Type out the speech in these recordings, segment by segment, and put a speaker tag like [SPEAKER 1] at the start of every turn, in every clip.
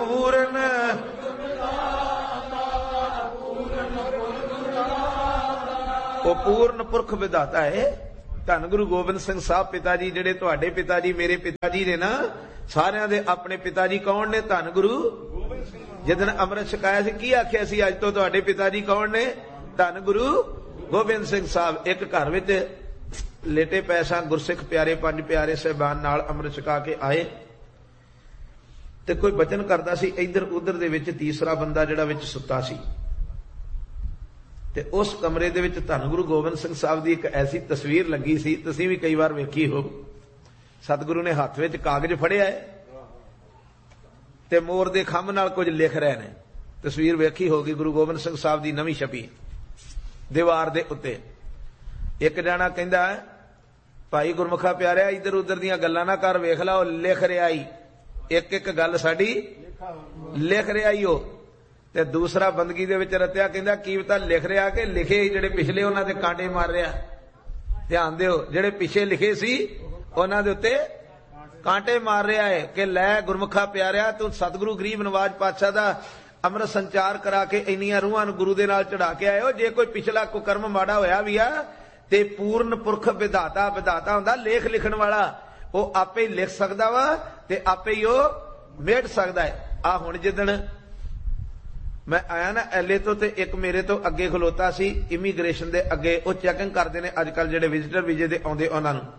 [SPEAKER 1] पूरन। वो पूर्ण पुरख विधाता है। धन गुरु गोबिंद सिंह साहब पिता जी जिहड़े तुहाडे पिता जी मेरे पिता जी ने ना, सारियां दे अपने पिता जी कौन ने? धन गुरु जिदन अमृत छकाया सी की आखिया सी अज तो तुहाडे पिता जी कौन ने? धन गुरु गोबिंद सिंह साहब। एक घर विच लेटे पैसा गुरसिख प्यारे पंज प्यारे साहबान नाल अमृत छका के आए ते कोई बचन करदा सी, इधर उधर दे विच तीसरा बंदा जिहड़ा विच सुत्ता सी ते उस कमरे दे विच धन गुरु गोबिंद सिंह साहब दी एक ऐसी तस्वीर लगी सी, तुसीं भी कई बार वेखी हो। सतगुरु ने हाथ विच कागज फड़िया है ते मोर दे खंभ नाल कुछ लिख रहे ने। तस्वीर वेखी होगी गुरु गोबिंद सिंह साहब दी नवीं छपी दीवार दे उत्ते। एक जाना कहंदा भाई गुरमुखा प्यारिया इधर उधर दीयां गल्लां ना कर, वेख ला लिख रिहा ही, एक एक गल साडी लिख रिहा ही हो। ते दूसरा बंदगी दे विच रत्या कहंदा की पता लिख रिहा कि लिखे ही जिहड़े पिछले उन्हां दे कांटे मार रिहा। ध्यान दिओ, जिहड़े पिछे लिखे सी उन्हां दे उत्ते कांटे मार रहा है कि लै गुरमुखा प्यारिया तू सतगुरु गरीब नवाज पातशाह दा अमृत संचार करा के इन्नियां रूहां नूं गुरु दे नाल चढ़ा के आए हो। जे कोई पिछला कुकर्म माड़ा होया भी आ ते पूर्ण पुरख विधाता विधाता हुंदा, लेख लिखण वाला वो आपे ही लिख सकदा वा ते आपे ही वो मेट सकदा है। आ हुण जिदण मैं आया ना एले तो ते एक मेरे तो अगे खलोता सी इमीग्रेशन दे अगे, वो चैकिंग करदे ने अजकल जिहड़े विजिटर वीजे दे आउंदे उन्हां नूं।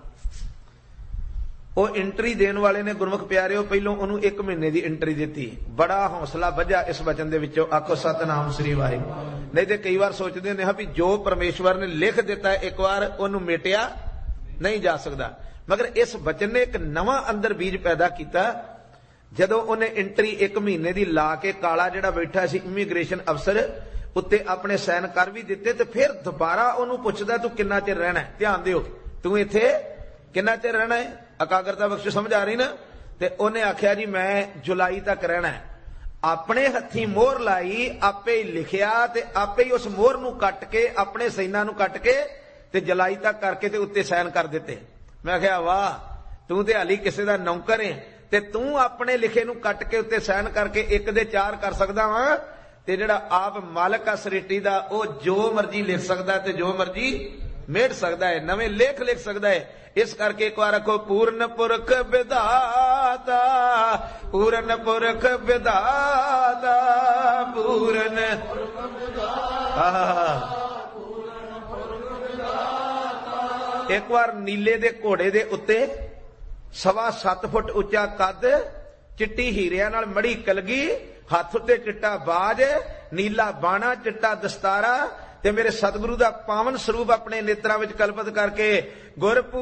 [SPEAKER 1] वो एंट्री देने वाले ने गुरमुख प्यारे पहलों उन्होंने 1 महीने की एंट्री दी। बड़ा हौसला बजा इस वचन दे विचों, आखो सतनाम श्री वाहिगुरू। नहीं तो कई बार सोचते हैं भी जो परमेश्वर ने लिख दिता है एक बार उन्होंने मेटिया नहीं जा सकता, मगर इस वचन ने एक नवा अंदर बीज पैदा किया। जदों उन्हें एंट्री 1 महीने की ला के काला जिहड़ा बैठा सी इमीग्रेशन अफसर उत्ते अपने साइन कर भी दिते, तो फिर दोबारा उन्होंने पूछदा तू किन्ना चिर रहना है? ध्यान दिओ, तू इत्थे किन्ना चिर रहना है? एकाग्रता बख्श समझ आ रही ना? ते उन्हें आख्या जी मैं जुलाई तक रहना है। अपने हथी मोहर लाई, आपे ही लिखिया ते आपे ही उस मोहर नूं कट के अपने सैना नूं कट के ते जुलाई तक करके ते उत्ते साइन कर दिते। मैं आख्या वाह, तू ते हाली किसी दा नौकर है ते तू अपने लिखे नूं कट के उत्ते साइन करके 1 दे 4 कर सकदा वा, ते जिहड़ा आप मालक आ सरेटी दा ओ जो मर्जी लिख सकदा ते जो मर्जी मेट सकदा है, नवे लेख लिख सकदा है। इस करके एक बार रखो पूर्ण पुरख विधाता, पूर्ण पुरख विधाता, पूर्ण एक बार नीले दे घोड़े दे उत्ते 7.25 फुट उच्चा कद, चिट्टी हीरिया नाल मड़ी कलगी, हाथ उत्ते चिट्टा बाज, नीला बाणा, चिट्टा दस्तारा ते मेरे सतगुरु दा पावन स्वरूप अपने नेत्रां विच कल्पित करके गुर